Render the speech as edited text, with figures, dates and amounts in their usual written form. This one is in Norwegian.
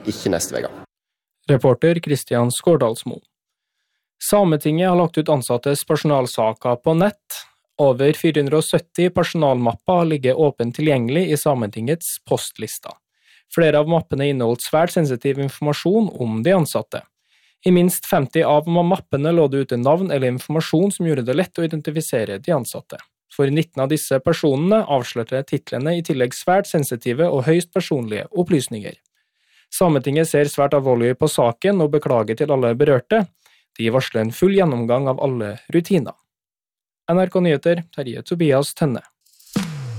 ikke neste vega. Reporter Kristian Skårdalsmo. Sametinget har lagt ut ansattes personalsaker på nett. Over 470 personalmapper ligger åpent tilgjengelig i Sametingets postlista. Flere av mappene inneholdt svært sensitiv informasjon om de ansatte. I minst 50 av mappene lå det ute navn eller informasjon som gjorde det lett å identifisere de ansatte. For 19 av disse personene avslørte titlene i tillegg svært sensitive og høyst personlige opplysninger. Sametinget ser svært alvorlig på saken og beklager til alle berørte. De varsler en full gjennomgang av alle rutiner. NRK Nyheter, Terje Tobias Tønne.